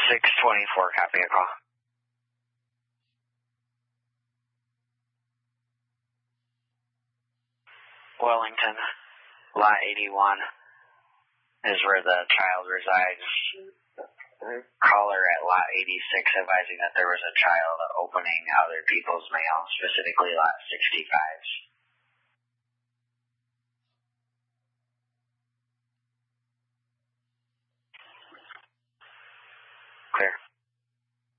624, copy a call. Wellington, lot 81 is where the child resides. Caller at lot 86 advising that there was a child opening other people's mail, specifically lot 65's.